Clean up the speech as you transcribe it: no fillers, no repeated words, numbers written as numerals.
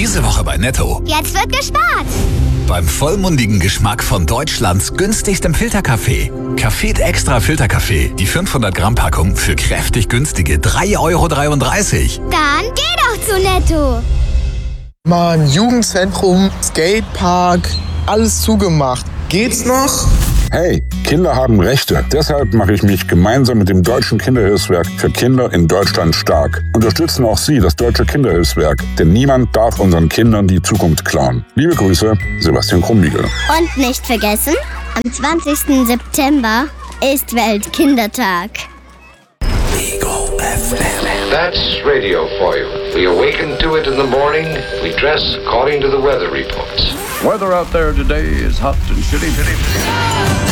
Diese Woche bei Netto. Jetzt wird gespart. Beim vollmundigen Geschmack von Deutschlands günstigstem Filterkaffee. Café Extra Filterkaffee. Die 500 Gramm Packung für kräftig günstige 3,33 €. Dann geh doch zu Netto. Mann, Jugendzentrum, Skatepark, alles zugemacht. Geht's noch? Hey, Kinder haben Rechte. Deshalb mache ich mich gemeinsam mit dem Deutschen Kinderhilfswerk für Kinder in Deutschland stark. Unterstützen auch Sie das Deutsche Kinderhilfswerk, denn niemand darf unseren Kindern die Zukunft klauen. Liebe Grüße, Sebastian Krumbiegel. Und nicht vergessen, am 20. September ist Weltkindertag. Ego FM. That's radio for you. We awaken to it in the morning. We dress according to the weather reports. Weather out there today is hot and chilly.